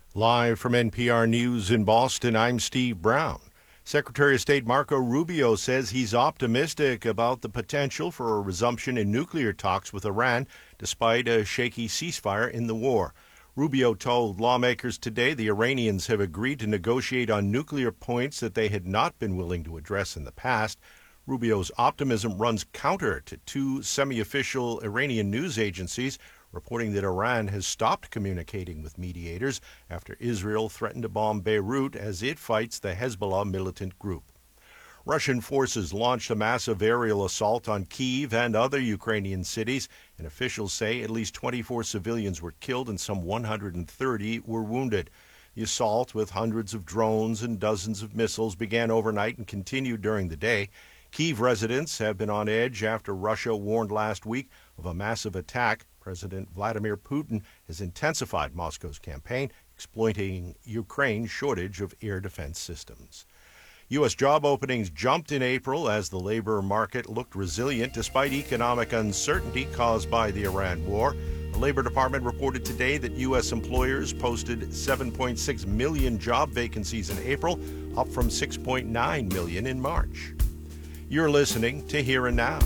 Live from NPR News in Boston, I'm Steve Brown. Secretary of State Marco Rubio says he's optimistic about the potential for a resumption in nuclear talks with Iran, despite a shaky ceasefire in the war. Rubio told lawmakers today the Iranians have agreed to negotiate on nuclear points that they had not been willing to address in the past. Rubio's optimism runs counter to two semi-official Iranian news agencies reporting that Iran has stopped communicating with mediators after Israel threatened to bomb Beirut as it fights the Hezbollah militant group. Russian forces launched a massive aerial assault on Kyiv and other Ukrainian cities, and officials say at least 24 civilians were killed and some 130 were wounded. The assault, with hundreds of drones and dozens of missiles, began overnight and continued during the day. Kyiv residents have been on edge after Russia warned last week of a massive attack. President Vladimir Putin has intensified Moscow's campaign, exploiting Ukraine's shortage of air defense systems. U.S. job openings jumped in April as the labor market looked resilient despite economic uncertainty caused by the Iran war. The Labor Department reported today that U.S. employers posted 7.6 million job vacancies in April, up from 6.9 million in March. You're listening to Here and Now.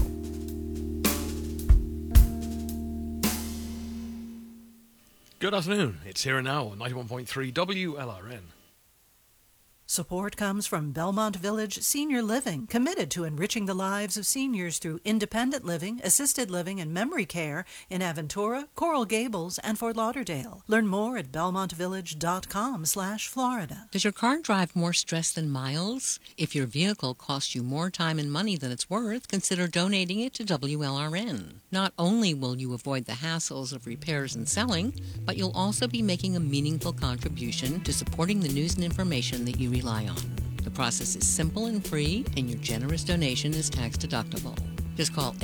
Good afternoon. It's Here and Now on 91.3 WLRN. Support comes from Belmont Village Senior Living, committed to enriching the lives of seniors through independent living, assisted living, and memory care in Aventura, Coral Gables, and Fort Lauderdale. Learn more at belmontvillage.com/Florida. Does your car drive more stress than miles? If your vehicle costs you more time and money than it's worth, consider donating it to WLRN. Not only will you avoid the hassles of repairs and selling, but you'll also be making a meaningful contribution to supporting the news and information that you rely on. The process is simple and free, and your generous donation is tax-deductible. Just call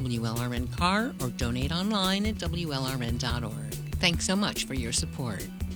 877-WLRN-CAR or donate online at WLRN.org. Thanks so much for your support.